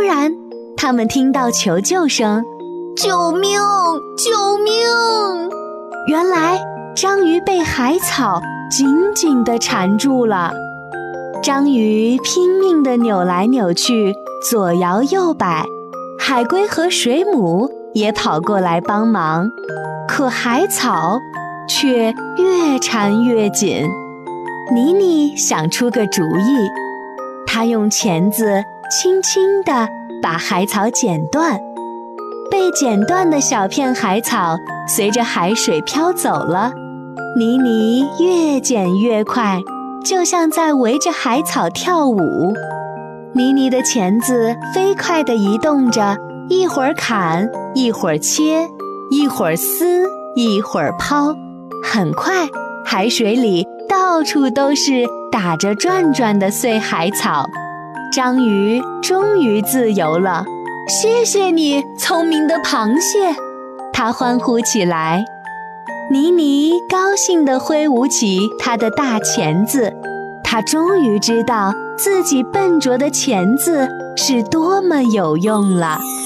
然，他们听到求救声， 救命！救命！ 原来章鱼被海草紧紧地缠住了。章鱼拼命地扭来扭去，左摇右摆，海龟和水母也跑过来帮忙，可海草却越缠越紧。妮妮想出个主意，她用钳子轻轻地把海草剪断，被剪断的小片海草随着海水飘走了。妮妮越剪越快，就像在围着海草跳舞。妮妮的钳子飞快地移动着，一会儿砍，一会儿切，一会儿撕，一会儿抛。很快，海水里到处都是打着转转的碎海草。章鱼终于自由了，谢谢你，聪明的螃蟹！它欢呼起来。妮妮高兴地挥舞起她的大钳子，她终于知道自己笨拙的钳子是多么有用了。